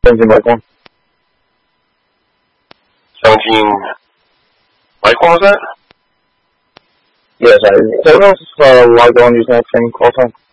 Mike 1. 17 Mike 1 was that? Yes, I was log on using that same call time.